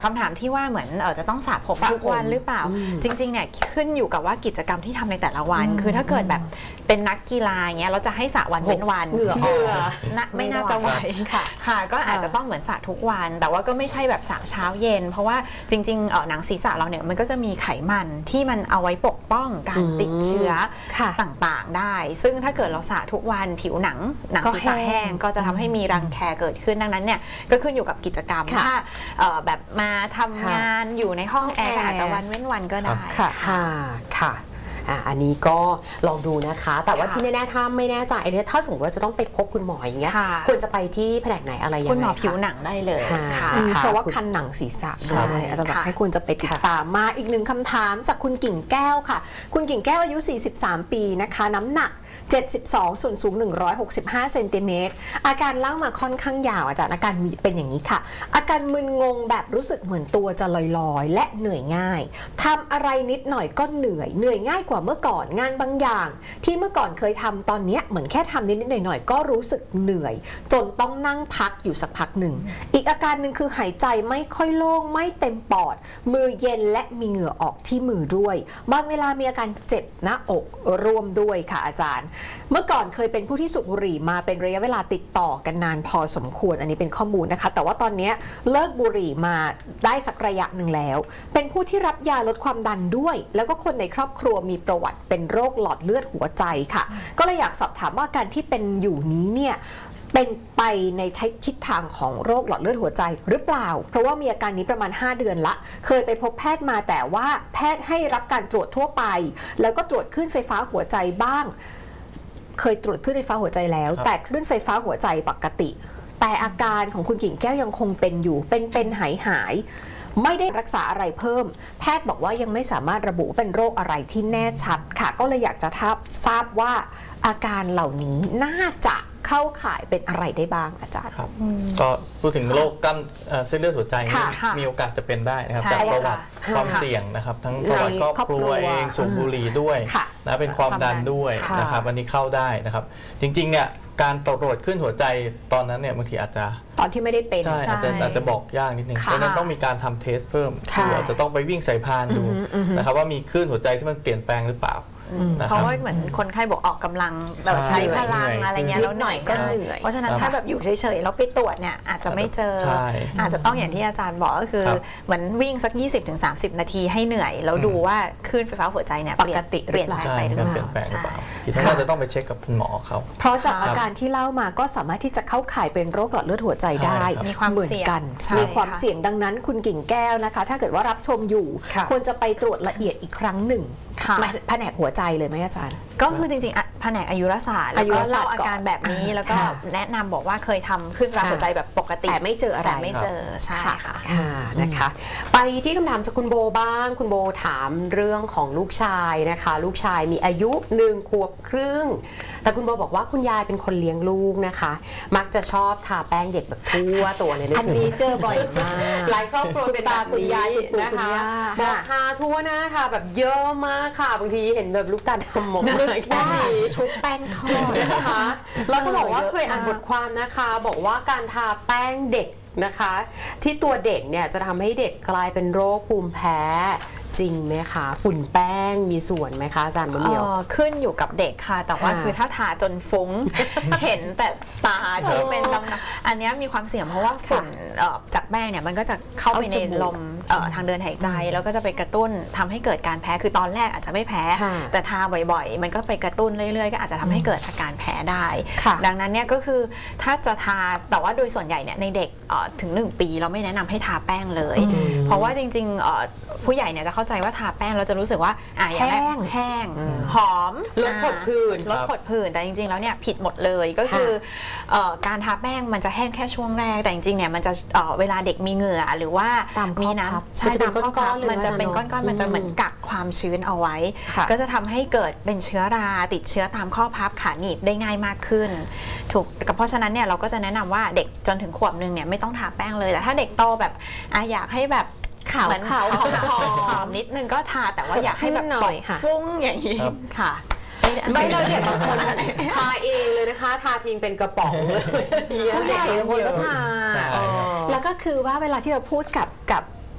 คำถามที่ว่าเหมือนจะต้องสระผมทุกวันหรือเปล่าจริงๆเนี่ยขึ้นอยู่กับว่ากิจกรรมที่ทำในแต่ละวันคือถ้าเกิดแบบเป็นนักกีฬาเงี้ยเราจะให้สระวันเว้นวันเหงื่อไม่น่าจะไหวค่ะก็อาจจะต้องเหมือนสระทุกวันแต่ว่าก็ไม่ใช่แบบสระเช้าเย็นเพราะว่าจริงๆหนังศีรษะเราเนี่ยมันก็จะมีไขมันที่มันเอาไว้ปกป้องการติดเชื้อต่างๆได้ซึ่งถ้าเกิดเราสระทุกวันผิวหนังศีรษะแห้งก็จะทำให้มีรังแคเกิดขึ้นดังนั้นเนี่ยก็ขึ้นอยู่กับกิจกรรมถ้าแบบมาทำงานอยู่ในห้องแอร์อาจจะวันเว้นวันก็ได้ค่ะอันนี้ก็ลองดูนะคะแต่ว่าที่แน่ๆถ้าไม่แน่ใจเนี่ยถ้าสมมติว่าจะต้องไปพบคุณหมออย่างเงี้ยควรจะไปที่แผนกไหนอะไรยังไงคุณหมอผิวหนังได้เลยเพราะว่าคันหนังศีรษะด้วยอาจารย์บอกให้คุณจะไปติดตามมาอีกหนึ่งคำถามจากคุณกิ่งแก้วค่ะคุณกิ่งแก้วอายุ43ปีนะคะน้ำหนัก72ส่วนสูง165เซนติเมตรอาการเล่ามาค่อนข้างยาวอาจารย์อาการมีเป็นอย่างนี้ค่ะอาการมึนงงแบบรู้สึกเหมือนตัวจะลอยๆและเหนื่อยง่ายทำอะไรนิดหน่อยก็เหนื่อยง่ายกว่าเมื่อก่อนงานบางอย่างที่เมื่อก่อนเคยทำตอนนี้เหมือนแค่ทำนิดๆหน่อยๆก็รู้สึกเหนื่อยจนต้องนั่งพักอยู่สักพักหนึ่งอีกอาการหนึ่งคือหายใจไม่ค่อยโล่งไม่เต็มปอดมือเย็นและมีเหงื่อออกที่มือด้วยบางเวลามีอาการเจ็บหน้าอกร่วมด้วยค่ะอาจารย์เมื่อก่อนเคยเป็นผู้ที่สูบบุหรี่มาเป็นระยะเวลาติดต่อกันนานพอสมควรอันนี้เป็นข้อมูลนะคะแต่ว่าตอนนี้เลิกบุหรี่มาได้สักระยะหนึ่งแล้วเป็นผู้ที่รับยาลดความดันด้วยแล้วก็คนในครอบครัวมีประวัติเป็นโรคหลอดเลือดหัวใจค่ะก็เลยอยากสอบถามว่าการที่เป็นอยู่นี้เนี่ยเป็นไปในทิศทางของโรคหลอดเลือดหัวใจหรือเปล่าเพราะว่ามีอาการนี้ประมาณ5เดือนละเคยไปพบแพทย์มาแต่ว่าแพทย์ให้รับการตรวจทั่วไปแล้วก็ตรวจคลื่นไฟฟ้าหัวใจบ้างเคยตรวจคลื่นไฟฟ้าหัวใจแล้วแต่คลื่นไฟฟ้าหัวใจปกติแต่อาการของคุณกิ่งแก้วยังคงเป็นอยู่เป็นหายไม่ได้รักษาอะไรเพิ่มแพทย์บอกว่ายังไม่สามารถระบุเป็นโรคอะไรที่แน่ชัดค่ะก็เลยอยากจะทราบว่าอาการเหล่านี้น่าจะเข้าข่ายเป็นอะไรได้บ้างอาจารย์ครับก็พูดถึงโรคกล้ามเส้นเลือดหัวใจมีโอกาสจะเป็นได้นะครับจากประวัติความเสี่ยงนะครับทั้งประวัติครอบครัวเองสูบบุหรี่ด้วยนะเป็นความดันด้วยนะครับอันนี้เข้าได้นะครับจริงๆเนี่ยการตรวจขึ้นหัวใจตอนนั้นเนี่ยบางทีอาจจะตอนที่ไม่ได้เป็นใช่อาจจะบอกยากนิดนึงดังนั้นต้องมีการทำเทสเพิ่มอาจจะต้องไปวิ่งสายพานดูนะครับว่ามีคลื่นหัวใจที่มันเปลี่ยนแปลงหรือเปล่าเพราะว่าเหมือนคนไข้บอกออกกำลังแบบใช้พลังอะไรเงี้ยแล้วหน่อยก็เหนื่อยเพราะฉะนั้นถ้าแบบอยู่เฉยๆแล้วไปตรวจเนี่ยอาจจะไม่เจออาจจะต้องอย่างที่อาจารย์บอกก็คือเหมือนวิ่งสัก 20-30 นาทีให้เหนื่อยแล้วดูว่าคลื่นไฟฟ้าหัวใจเนี่ยเปลี่ยนแปลงไปหรือเปล่าที่ท่านจะต้องไปเช็คกับคุณหมอเขาเพราะจากอาการที่เล่ามาก็สามารถที่จะเข้าข่ายเป็นโรคหลอดเลือดหัวใจได้มีความเสี่ยงมีความเสี่ยงดังนั้นคุณกิ่งแก้วนะคะถ้าเกิดว่ารับชมอยู่ควรจะไปตรวจละเอียดอีกครั้งหนึ่งแผนกหัวใจเลยไหมอาจารย์ก็คือจริงๆแผนกอายุรศาสตร์แล้วก็เล่าอาการแบบนี้แล้วก็แนะนำบอกว่าเคยทำขึ้นราหัวใจแบบปกติแต่ไม่เจออะไรไม่เจอใช่ค่ะนะคะไปที่คำถามจากคุณโบบ้างคุณโบถามเรื่องของลูกชายนะคะลูกชายมีอายุ1 ขวบครึ่งแต่คุณโบบอกว่าคุณยายเป็นคนเลี้ยงลูกนะคะมักจะชอบทาแป้งเด็กแบบทั่วตัวเลยอันนี้เจอบ่อยมากหลายครอบครัวเป็นแบบนี้นะคะบอกทาทั่วหน้าทาแบบเยอะมากค่ะบางทีเห็นแบบลูกตาดำหมดเลยแค่ชุบแป้งทอดนะคะแล้วก็บอกว่าเคยอ่านบทความนะคะบอกว่าการทาแป้งเด็กนะคะที่ตัวเด็กเนี่ยจะทำให้เด็กกลายเป็นโรคภูมิแพ้จริงไหมคะฝุ่นแป้งมีส่วนไหมคะอาจารย์มะเหมี่ยวขึ้นอยู่กับเด็กค่ะแต่ว่าคือถ้าทาจนฟุ้ง เห็นแต่ตาที่เป็นดำๆอันนี้มีความเสี่ยงเพราะว่าฝุ่นจากแป้งเนี่ยมันก็จะเข้าไปในลมทางเดินหายใจแล้วก็จะไปกระตุ้นทำให้เกิดการแพ้คือตอนแรกอาจจะไม่แพ้แต่ทาบ่อยๆมันก็ไปกระตุ้นเรื่อยๆก็อาจจะทำให้เกิดอาการแพ้ได้ดังนั้นเนี่ยก็คือถ้าจะทาแต่ว่าโดยส่วนใหญ่เนี่ยในเด็กถึง1 ปีเราไม่แนะนำให้ทาแป้งเลยเพราะว่าจริงๆผู้ใหญ่เนี่ยจะเข้าใจว่าทาแป้งเราจะรู้สึกว่าแห้งหอมลดผดผื่นแต่จริงๆแล้วเนี่ยผิดหมดเลยก็คือการทาแป้งมันจะแห้งแค่ช่วงแรกแต่จริงๆเนี่ยมันจะเวลาเด็กมีเหงื่อหรือว่ามีน้ำมันจะเป็นก้อนๆมันจะเป็นก้อนๆมันจะเหมือนกักความชื้นเอาไว้ก็จะทำให้เกิดเป็นเชื้อราติดเชื้อตามข้อพับขาหนีบได้ง่ายมากขึ้นถูกเพราะฉะนั้นเนี่ยเราก็จะแนะนำว่าเด็กจนถึงขวบนึงเนี่ยไม่ต้องทาแป้งเลยแต่ถ้าเด็กโตแบบอยากให้แบบขาวหอมนิดนึงก็ทาแต่ว่าอยากให้แบบหน่อยฟุ้งอย่างนี้ค่ะไม่เราเด็กบางคนทาเองเลยนะคะทาจริงเป็นกระป๋องเลยผู้ใหญ่บางคนก็ทาแล้วก็คือว่าเวลาที่เราพูดกับ